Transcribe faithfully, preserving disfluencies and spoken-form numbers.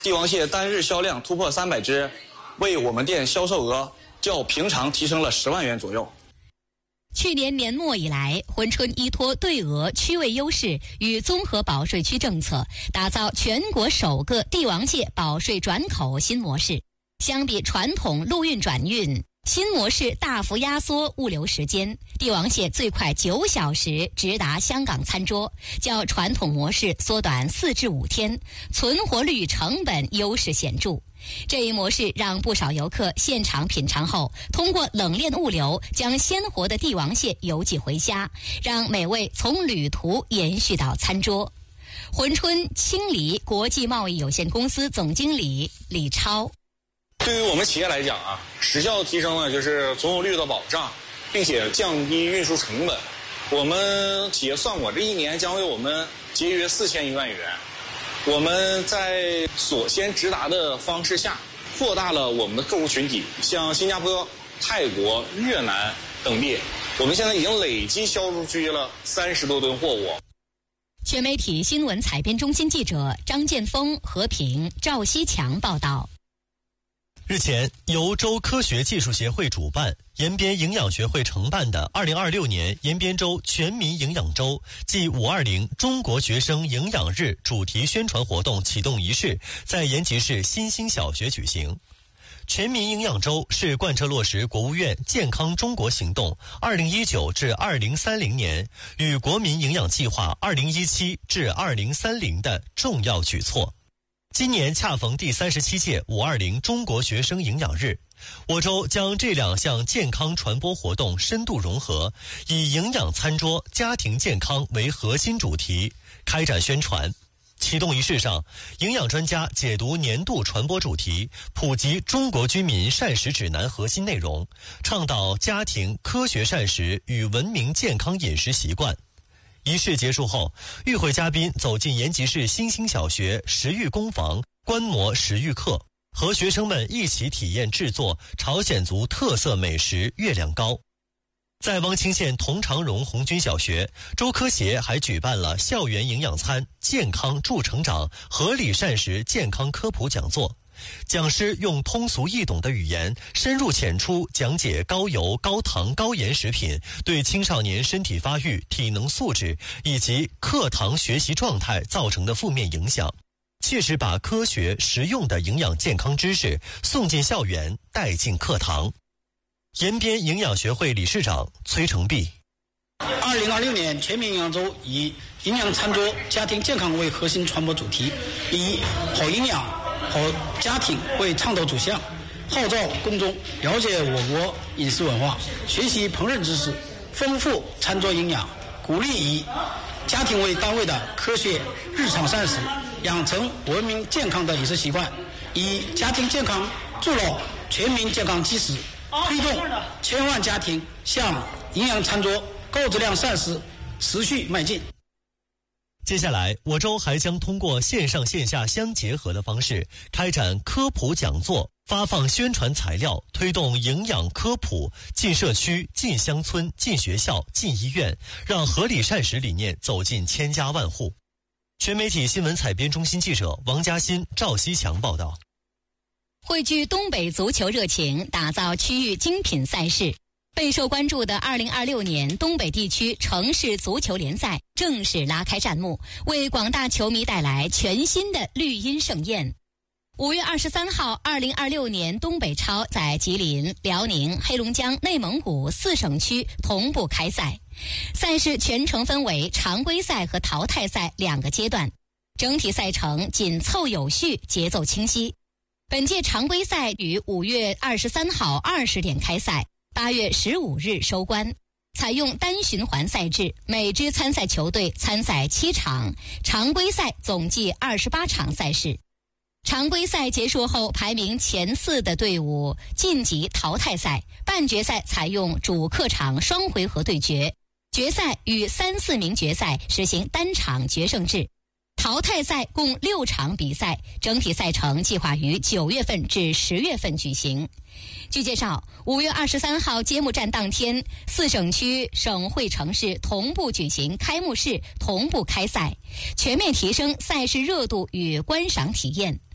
帝王蟹单日销量突破三百只，为我们店销售额较平常提升了十万元左右。 去年年末以来，珲春依托对俄区位优势与综合保税区政策，打造全国首个帝王蟹保税转口新模式。相比传统陆运转运，新模式大幅压缩物流时间，帝王蟹最快九小时直达香港餐桌，较传统模式缩短四至五天，存活率、成本优势显著。这一模式让不少游客现场品尝后，通过冷链物流将鲜活的帝王蟹邮寄回家，让美味从旅途延续到餐桌。珲春青梨国际贸易有限公司总经理李超。 对于我们企业来讲啊，时效提升呢，就是存活率的保障，并且降低运输成本。我们企业算过，这一年将为我们节约四千余万元。我们在所先直达的方式下，扩大了我们的客户群体，像新加坡、泰国、越南等地，我们现在已经累计销出去了三十多吨货物。 全媒体新闻采编中心记者张建峰、何平、赵西强报道。 日前，由州科学技术协会主办、延边营养学会承办的二零二六年延边州全民营养周暨五二零中国学生营养日主题宣传活动启动仪式在延吉市新兴小学举行。全民营养周是贯彻落实国务院健康中国行动二零一九至二零三零年与国民营养计划二零一七至二零三零的重要举措。今年恰逢第三十七届五二零中国学生营养日，我州将这两项健康传播活动深度融合，以营养餐桌、家庭健康为核心主题，开展宣传。启动仪式上，营养专家解读年度传播主题，普及中国居民膳食指南核心内容，倡导家庭科学膳食与文明健康饮食习惯。仪式结束后，与会嘉宾走进延吉市新兴小学食育工房，观摩食育课，和学生们一起体验制作朝鲜族特色美食月亮糕。在汪清县同长荣红军小学，州科协还举办了校园营养餐健康助成长合理膳食健康科普讲座。讲师用通俗易懂的语言，深入浅出讲解高油、高糖、高盐食品对青少年身体发育、体能素质以及课堂学习状态造成的负面影响，切实把科学实用的营养健康知识送进校园，带进课堂。延边营养学会理事长崔成碧。 二零二六年全民营养周以营养餐桌、家庭健康为核心传播主题，以好营养、好家庭为倡导主项，号召公众了解我国饮食文化，学习烹饪知识，丰富餐桌营养，鼓励以家庭为单位的科学日常膳食，养成文明健康的饮食习惯，以家庭健康筑牢全民健康基石，推动千万家庭向营养餐桌、高质量膳食持续迈进。 接下来，我州还将通过线上线下相结合的方式，开展科普讲座，发放宣传材料，推动营养科普进社区、进乡村、进学校、进医院，让合理膳食理念走进千家万户。全媒体新闻采编中心记者王嘉欣、赵西强报道。 汇聚东北足球热情，打造区域精品赛事。备受关注的二零二六年东北地区城市足球联赛正式拉开战幕，为广大球迷带来全新的绿茵盛宴。五月二十三号，二零二六年东北超在吉林、辽宁、黑龙江、内蒙古四省区同步开赛。赛事全程分为常规赛和淘汰赛两个阶段，整体赛程紧凑有序，节奏清晰。本届常规赛于五月二十三号二十点开赛，八月十五日收官，采用单循环赛制，每支参赛球队参赛七场，常规赛总计二十八场赛事。常规赛结束后，排名前四的队伍晋级淘汰赛，半决赛采用主客场双回合对决，决赛与三四名决赛实行单场决胜制。淘汰赛共六场比赛，整体赛程计划于九月份至十月份举行。据介绍，五月二十三号揭幕战当天，四省区省会城市同步举行开幕式，同步开赛，全面提升赛事热度与观赏体验。